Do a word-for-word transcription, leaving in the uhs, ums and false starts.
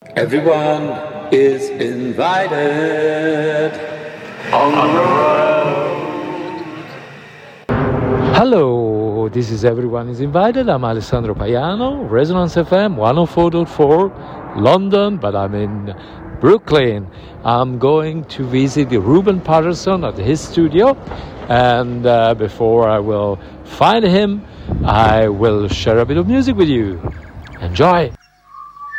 Everyone is invited on the road. Hello, this is Everyone is Invited. I'm Alessandro Paiano, Resonance F M one oh four point four, London, but I'm in Brooklyn. I'm going to visit Ruben Patterson at his studio, and uh, before I will find him, I will share a bit of music with you. Enjoy!